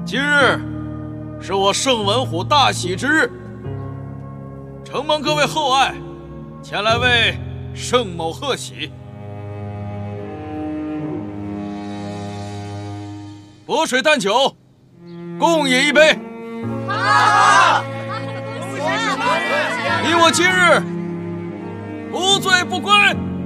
今日是我圣文虎大喜之日，承蒙各位厚爱，前来为圣某贺喜。薄水淡酒，共饮一杯。 好！ 你我今日不醉不归。